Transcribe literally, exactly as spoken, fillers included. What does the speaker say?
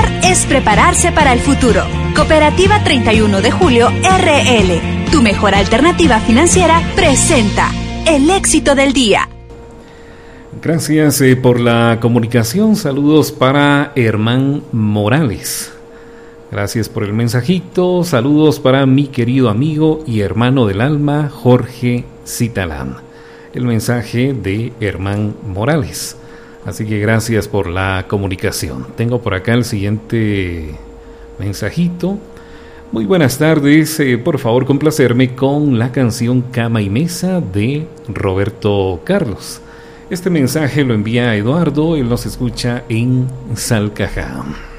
Ahorrar es prepararse para el futuro. Cooperativa treinta y uno de julio R L, tu mejor alternativa financiera, presenta el éxito del día. Gracias eh, por la comunicación. Saludos para Herman Morales. Gracias por el mensajito. Saludos para mi querido amigo y hermano del alma, Jorge Citalán. El mensaje de Herman Morales. Así que gracias por la comunicación. Tengo por acá el siguiente mensajito. Muy buenas tardes. Eh, por favor, complacerme con la canción Cama y Mesa de Roberto Carlos. Este mensaje lo envía Eduardo. Él nos escucha en Salcajá.